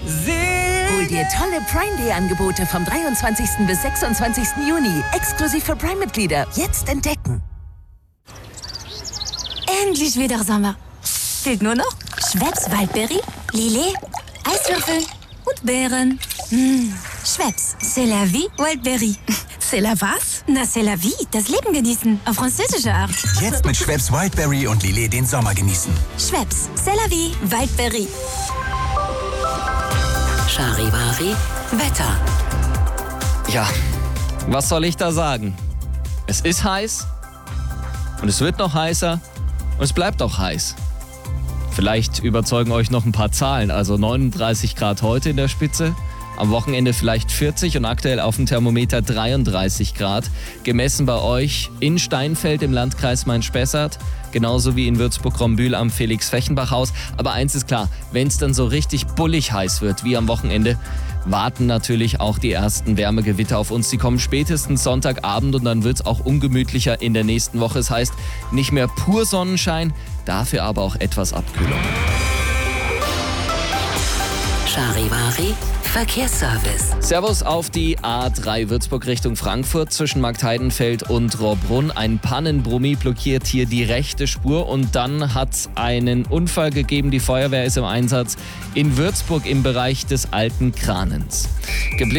Hol dir tolle Prime Day Angebote vom 23. bis 26. Juni. Exklusiv für Prime-Mitglieder. Jetzt entdecken. Endlich wieder Sommer. Fehlt nur noch Schweppes Waldbeere, Lillet, Eiswürfel und Beeren. Schweppes, c'est la vie, Waldbeere. C'est la was? Na, c'est la vie, das Leben genießen. Auf französische Art. Jetzt mit Schweppes Wildberry und Lillet den Sommer genießen. Schweppes, c'est la vie, Waldbeere. Charivari Wetter. Ja, was soll ich da sagen? Es ist heiß und es wird noch heißer und es bleibt auch heiß. Vielleicht überzeugen euch noch ein paar Zahlen, also 39 Grad heute in der Spitze, am Wochenende vielleicht 40 und aktuell auf dem Thermometer 33 Grad. Gemessen bei euch in Steinfeld im Landkreis Main-Spessart, genauso wie in Würzburg-Rombühl am Felix-Fechenbach-Haus. Aber eins ist klar, wenn es dann so richtig bullig heiß wird wie am Wochenende, warten natürlich auch die ersten Wärmegewitter auf uns. Die kommen spätestens Sonntagabend und dann wird es auch ungemütlicher in der nächsten Woche. Es heißt, nicht mehr pur Sonnenschein, dafür aber auch etwas Abkühlung. Charivari Verkehrsservice. Servus auf die A3 Würzburg Richtung Frankfurt zwischen Marktheidenfeld und Rohrbrunn. Ein Pannenbrummi blockiert hier die rechte Spur und dann hat es einen Unfall gegeben. Die Feuerwehr ist im Einsatz in Würzburg im Bereich des Alten Kranens.